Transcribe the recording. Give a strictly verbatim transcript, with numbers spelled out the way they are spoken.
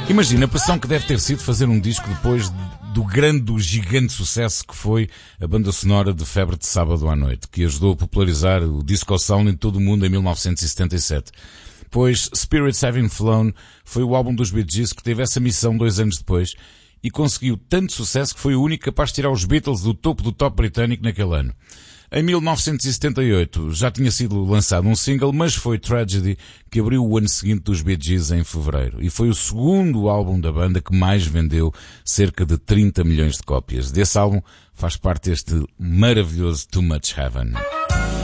Imagina a pressão que deve ter sido fazer um disco depois do grande, do gigante sucesso que foi a banda sonora de Febre de Sábado à Noite, que ajudou a popularizar o disco sound em todo o mundo em mil novecentos e setenta e sete. Pois Spirits Having Flown foi o álbum dos Bee Gees que teve essa missão dois anos depois e conseguiu tanto sucesso que foi o único capaz de tirar os Beatles do topo do top britânico naquele ano. Em mil novecentos e setenta e oito já tinha sido lançado um single, mas foi Tragedy que abriu o ano seguinte dos Bee Gees em fevereiro. E foi o segundo álbum da banda que mais vendeu, cerca de trinta milhões de cópias. Desse álbum faz parte este maravilhoso Too Much Heaven.